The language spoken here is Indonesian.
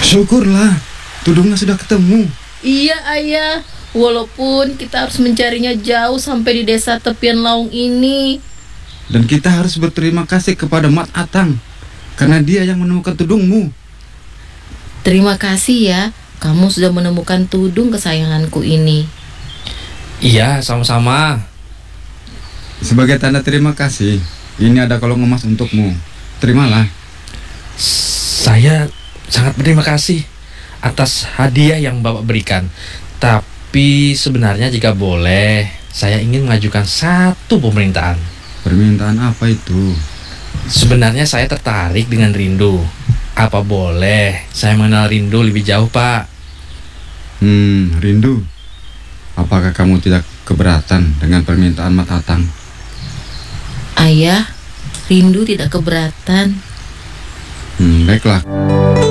Syukurlah, tudungnya sudah ketemu. Iya ayah, walaupun kita harus mencarinya jauh sampai di desa tepian Laung ini. Dan kita harus berterima kasih kepada Mat Atang, karena dia yang menemukan tudungmu. Terima kasih ya, kamu sudah menemukan tudung kesayanganku ini. Iya, sama-sama. Sebagai tanda terima kasih, ini ada kalung emas untukmu. Terimalah. Saya sangat berterima kasih atas hadiah yang Bapak berikan. Tapi sebenarnya jika boleh, saya ingin mengajukan satu permintaan. Permintaan apa itu? Sebenarnya saya tertarik dengan Rindu. Apa boleh saya mengenal Rindu lebih jauh, Pak? Rindu. Apakah kamu tidak keberatan dengan permintaan Mat Atang? Ayah, Rindu tidak keberatan. Baiklah.